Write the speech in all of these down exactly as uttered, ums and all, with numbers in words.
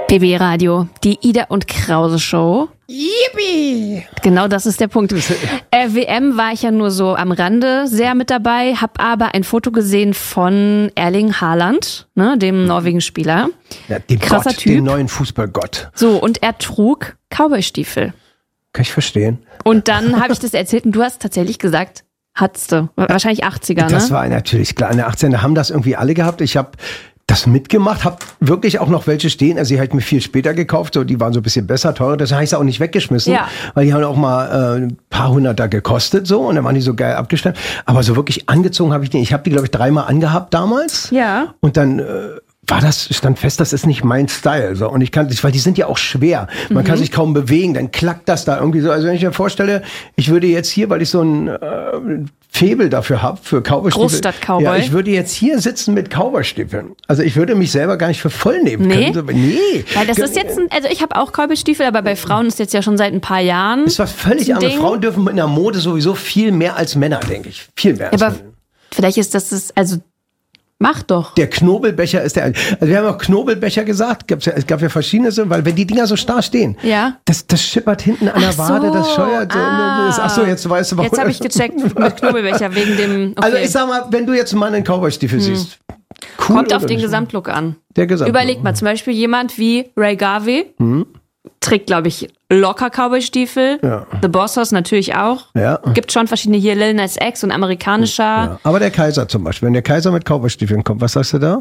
B B Radio, die Ida und Krause Show. Yippie! Genau, das ist der Punkt. Äh, W M war ich ja nur so am Rande sehr mit dabei, hab aber ein Foto gesehen von Erling Haaland, ne, dem Norwegen-Spieler. Ja, den Krasser Gott, Typ. den neuen Fußballgott. So, und er trug Cowboy-Stiefel. Kann ich verstehen. Und dann habe ich das erzählt und du hast tatsächlich gesagt, hattest du. Wahrscheinlich achtziger, ne? Das war natürlich klar. In der achtzehner haben das irgendwie alle gehabt. Ich habe das mitgemacht, habe wirklich auch noch welche stehen. Also die habe ich mir viel später gekauft, so die waren so ein bisschen besser, teurer. Das habe ich auch nicht weggeschmissen, Ja. weil die haben auch mal äh, ein paar Hunderter gekostet so und dann waren die so geil abgestellt. Aber so wirklich angezogen habe ich die. Ich habe die, glaube ich, dreimal angehabt damals. Ja. Und dann äh, war das, stand fest, das ist nicht mein Style. So. Und ich kann, weil die sind ja auch schwer. Man Mhm. kann sich kaum bewegen, dann klackt das da irgendwie so. Also wenn ich mir vorstelle, ich würde jetzt hier, weil ich so ein äh, Faible dafür habe, für Cowboy-Stiefel. Großstadt-Cowboy. Ja, ich würde jetzt hier sitzen mit Cowboy-Stiefeln. Also ich würde mich selber gar nicht für voll nehmen Nee? können. So, nee. Weil das ist jetzt, ein, also ich habe auch Cowboy-Stiefel, aber bei Frauen ist jetzt ja schon seit ein paar Jahren. Das war völlig ein anders. Ding. Frauen dürfen mit einer Mode sowieso viel mehr als Männer, denke ich. Viel mehr als Aber Männer. vielleicht ist das das, also mach doch. Der Knobelbecher ist der. Also wir haben auch Knobelbecher gesagt. Gab's ja, es gab ja verschiedene, so, weil wenn die Dinger so starr stehen, Ja. das, das schippert hinten an der Ach so, Wade, das scheuert. So, ah. das, ach so, jetzt weißt du, warum. Jetzt habe ich gecheckt mit Knobelbecher wegen dem. Okay. Also ich sag mal, wenn du jetzt einen Mann in Cowboy-Stiefel siehst, cool Kommt auf oder den nicht? Gesamtlook an. Der Gesamtlook. Überleg mal, zum Beispiel jemand wie Ray Garvey trägt, glaube ich, locker Cowboy-Stiefel. Ja. The Boss Hoss natürlich auch. Ja. Gibt schon verschiedene hier, Lil Nas X und amerikanischer. Ja. Aber der Kaiser zum Beispiel, wenn der Kaiser mit Cowboy-Stiefeln kommt, was sagst du da?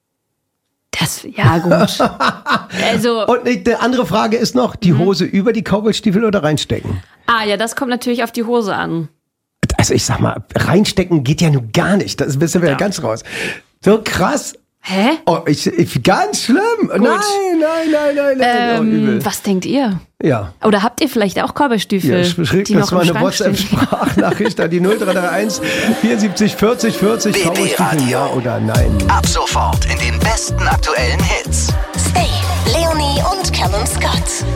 Das, ja gut. Also, Und die andere Frage ist noch, die Hose über die Cowboy-Stiefel oder reinstecken? ah ja, das kommt natürlich auf die Hose an. Also ich sag mal, reinstecken geht ja nun gar nicht. Das bist du wieder Ja. ganz raus. So krass. Hä? Oh, ich, ich, ganz schlimm. Nein, nein, nein, nein, nein. oh, Ähm, übel. was denkt ihr? Ja. Oder habt ihr vielleicht auch Cowboy-Stiefel, Ja, schrieb die das noch mal im eine Schrank stehen? WhatsApp-Sprachnachricht an die null drei drei eins vierundsiebzig vierzig vierzig. B B Cowboy-Stiefel, Radio. ja oder nein? Ab sofort in den besten aktuellen Hits. Stay, Leonie und Callum Scott.